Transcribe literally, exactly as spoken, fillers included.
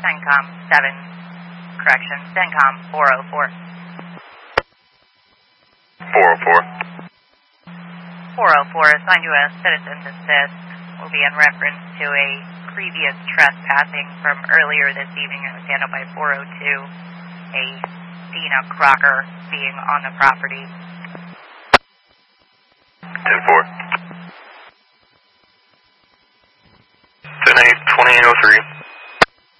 CENTCOM seven, correction, CENTCOM four oh four. four oh four. four oh four, assigned to a citizen assist, will be in reference to a previous trespassing from earlier this evening. It was handled by four oh two, a Dina Crocker being on the property. ten four. ten eight, twenty-eight oh three.